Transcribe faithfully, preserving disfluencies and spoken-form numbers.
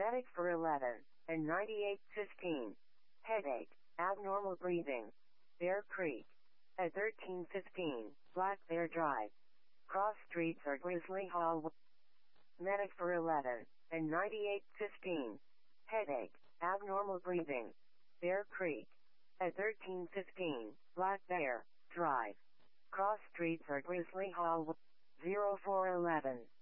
Medic for eleven and ninety-eight fifteen. Headache, abnormal breathing. Bear Creek. At thirteen fifteen, Black Bear Drive. Cross streets are Grizzly Hall. Medic for eleven and ninety-eight fifteen. Headache, abnormal breathing. Bear Creek. At thirteen fifteen, Black Bear Drive. Cross streets are Grizzly Hall. zero four eleven.